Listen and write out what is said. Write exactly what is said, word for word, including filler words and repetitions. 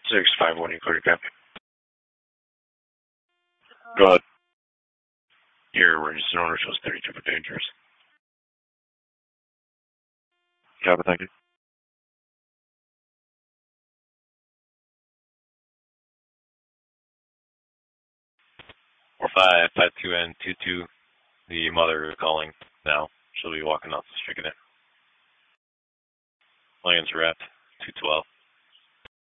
six five one, you clear to copy. Go ahead. Your registered owner shows thirty-two for dangerous. Copy, thank you. Four five five two N two two. The mother is calling now. She'll be walking off the street. Lions wrapped. Two twelve.